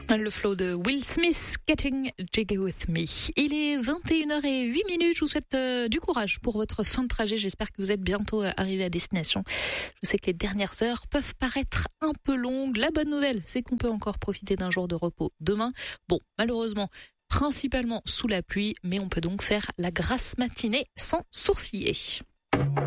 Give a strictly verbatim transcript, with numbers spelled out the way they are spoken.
Le flow de Will Smith, Getting Jiggy With Me. Il est vingt et une heures zéro huit minutes. Je vous souhaite euh, du courage pour votre fin de trajet. J'espère que vous êtes bientôt arrivé à destination. Je sais que les dernières heures peuvent paraître un peu longues. La bonne nouvelle, c'est qu'on peut encore profiter d'un jour de repos demain. Bon, malheureusement, principalement sous la pluie, mais on peut donc faire la grasse matinée sans sourciller.